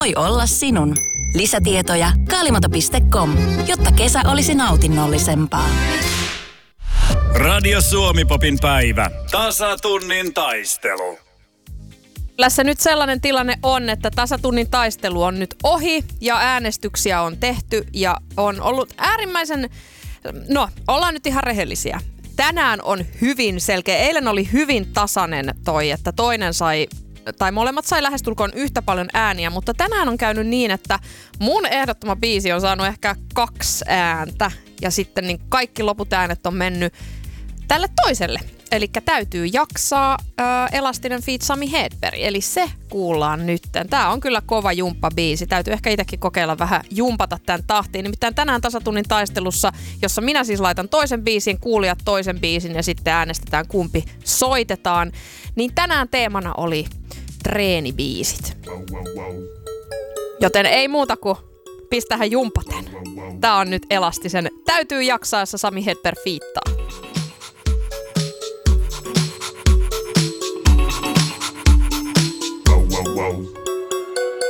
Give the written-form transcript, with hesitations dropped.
voi olla sinun. Lisätietoja kaalimato.com, jotta kesä olisi nautinnollisempaa. Radio Suomi-popin päivä. Tasatunnin taistelu. Tässä nyt sellainen tilanne on, että tasatunnin taistelu on nyt ohi ja äänestyksiä on tehty ja on ollut äärimmäisen... No, ollaan nyt ihan rehellisiä. Tänään on hyvin selkeä. Eilen oli hyvin tasainen että toinen sai, tai molemmat sai lähestulkoon yhtä paljon ääniä, mutta tänään on käynyt niin, että mun ehdottoma biisi on saanut ehkä 2 ääntä ja sitten niin kaikki loput äänet on mennyt tälle toiselle. Eli täytyy jaksaa Elastinen feat. Sami Hedberg, eli se kuullaan nyt. Tää on kyllä kova jumppabiisi. Täytyy ehkä itsekin kokeilla vähän jumpata tämän tahtiin. Nimittäin tänään tasatunnin taistelussa, jossa minä siis laitan toisen biisin, kuulijat toisen biisin ja sitten äänestetään kumpi soitetaan. Niin tänään teemana oli treenibiisit. Joten ei muuta kuin pistähän jumpaten. Tää on nyt Elastisen Täytyy jaksaa, jossa Sami Hedberg fiittaa.